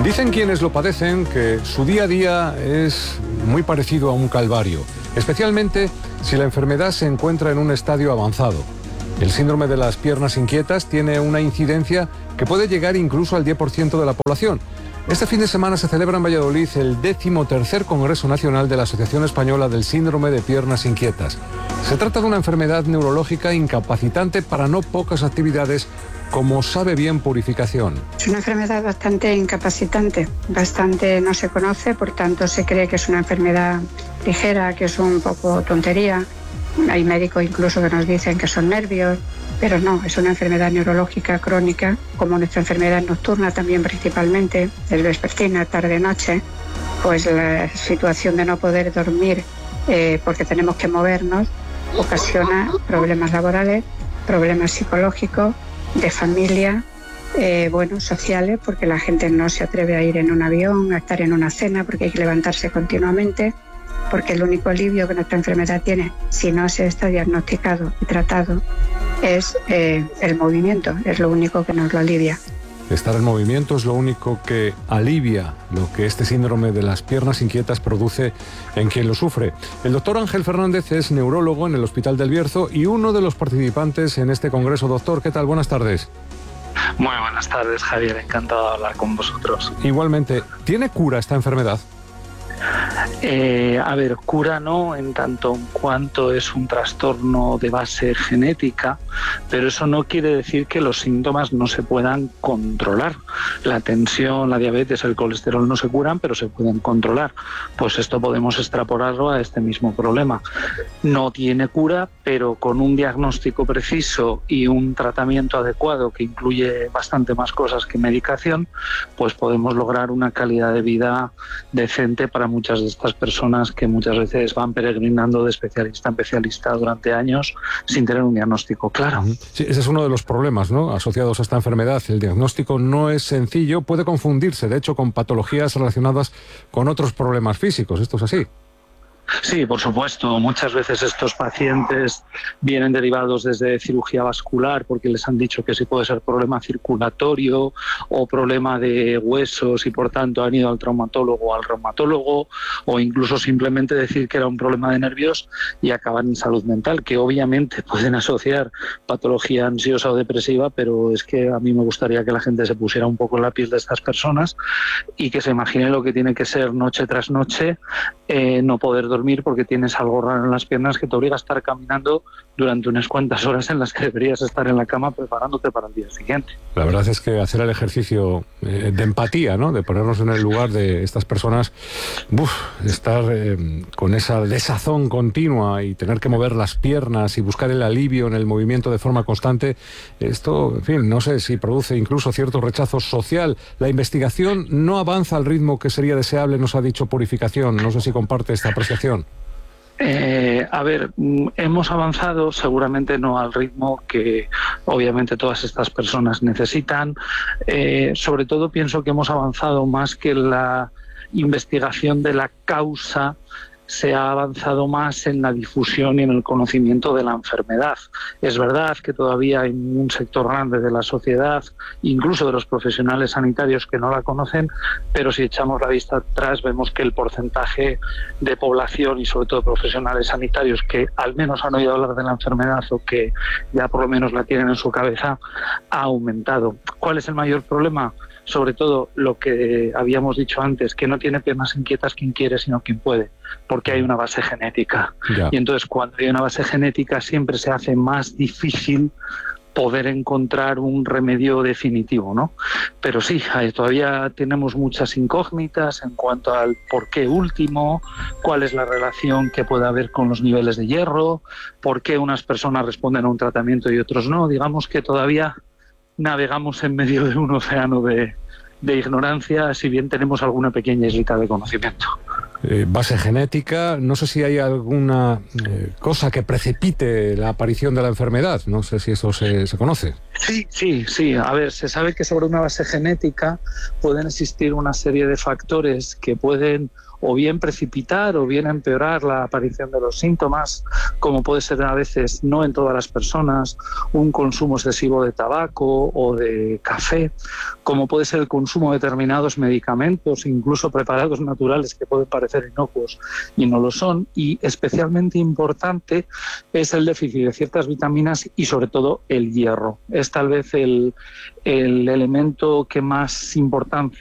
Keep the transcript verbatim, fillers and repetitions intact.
Dicen quienes lo padecen que su día a día es muy parecido a un calvario, especialmente si la enfermedad se encuentra en un estadio avanzado. El síndrome de las piernas inquietas tiene una incidencia que puede llegar incluso al diez por ciento de la población. Este fin de semana se celebra en Valladolid el decimotercer Congreso Nacional de la Asociación Española del Síndrome de Piernas Inquietas. Se trata de una enfermedad neurológica incapacitante para no pocas actividades, como sabe bien Purificación. Es una enfermedad bastante incapacitante, bastante no se conoce, por tanto se cree que es una enfermedad ligera, que es un poco tontería. Hay médicos incluso que nos dicen que son nervios, pero no, es una enfermedad neurológica crónica, como nuestra enfermedad nocturna también principalmente, es vespertina, tarde-noche, pues la situación de no poder dormir eh, porque tenemos que movernos ocasiona problemas laborales, problemas psicológicos, de familia, eh, bueno, sociales, porque la gente no se atreve a ir en un avión, a estar en una cena, porque hay que levantarse continuamente, porque el único alivio que nuestra enfermedad tiene, si no se está diagnosticado y tratado, es eh, el movimiento, es lo único que nos lo alivia. Estar en movimiento es lo único que alivia lo que este síndrome de las piernas inquietas produce en quien lo sufre. El doctor Ángel Fernández es neurólogo en el Hospital del Bierzo y uno de los participantes en este congreso. Doctor, ¿qué tal? Buenas tardes. Muy buenas tardes, Javier. Encantado de hablar con vosotros. Igualmente. ¿Tiene cura esta enfermedad? Eh, a ver, cura no, en tanto en cuanto es un trastorno de base genética, pero eso no quiere decir que los síntomas no se puedan controlar. La tensión, la diabetes, el colesterol no se curan, pero se pueden controlar. Pues esto podemos extrapolarlo a este mismo problema. No tiene cura, pero con un diagnóstico preciso y un tratamiento adecuado que incluye bastante más cosas que medicación, pues podemos lograr una calidad de vida decente para muchas de estas personas que muchas veces van peregrinando de especialista en especialista durante años sin tener un diagnóstico claro. Sí, ese es uno de los problemas, ¿no?, asociados a esta enfermedad. El diagnóstico no es sencillo, puede confundirse, de hecho, con patologías relacionadas con otros problemas físicos. ¿Esto es así? Sí, por supuesto. Muchas veces estos pacientes vienen derivados desde cirugía vascular porque les han dicho que sí puede ser problema circulatorio o problema de huesos y por tanto han ido al traumatólogo o al reumatólogo, o incluso simplemente decir que era un problema de nervios y acaban en salud mental, que obviamente pueden asociar patología ansiosa o depresiva, pero es que a mí me gustaría que la gente se pusiera un poco en la piel de estas personas y que se imagine lo que tiene que ser noche tras noche eh, no poder dormir dormir porque tienes algo raro en las piernas que te obliga a estar caminando durante unas cuantas horas en las que deberías estar en la cama preparándote para el día siguiente. La verdad es que hacer el ejercicio eh, de empatía, ¿no?, de ponernos en el lugar de estas personas, uf, estar eh, con esa desazón continua y tener que mover las piernas y buscar el alivio en el movimiento de forma constante, esto, en fin, no sé si produce incluso cierto rechazo social. La investigación no avanza al ritmo que sería deseable, nos ha dicho Purificación. No sé si comparte esta apreciación. Eh, a ver, hemos avanzado, seguramente no al ritmo que obviamente todas estas personas necesitan. Eh, sobre todo pienso que hemos avanzado más que la investigación de la causa. Se ha avanzado más en la difusión y en el conocimiento de la enfermedad. Es verdad que todavía hay un sector grande de la sociedad, incluso de los profesionales sanitarios, que no la conocen, pero si echamos la vista atrás vemos que el porcentaje de población y sobre todo profesionales sanitarios que al menos han oído hablar de la enfermedad o que ya por lo menos la tienen en su cabeza ha aumentado. ¿Cuál es el mayor problema? Sobre todo lo que habíamos dicho antes, que no tiene piernas inquietas quien quiere, sino quien puede, porque hay una base genética. Ya. Y entonces cuando hay una base genética siempre se hace más difícil poder encontrar un remedio definitivo, ¿no? Pero sí, todavía tenemos muchas incógnitas en cuanto al por qué último, cuál es la relación que puede haber con los niveles de hierro, por qué unas personas responden a un tratamiento y otros no. Digamos que todavía navegamos en medio de un océano de, de ignorancia, si bien tenemos alguna pequeña islita de conocimiento. Eh, base genética, no sé si hay alguna eh, cosa que precipite la aparición de la enfermedad, no sé si eso se, se conoce. Sí, sí, sí. A ver, se sabe que sobre una base genética pueden existir una serie de factores que pueden o bien precipitar o bien empeorar la aparición de los síntomas, como puede ser a veces, no en todas las personas, un consumo excesivo de tabaco o de café, como puede ser el consumo de determinados medicamentos, incluso preparados naturales que pueden parecer inocuos y no lo son, y especialmente importante es el déficit de ciertas vitaminas y sobre todo el hierro. Es tal vez el, el elemento que más importancia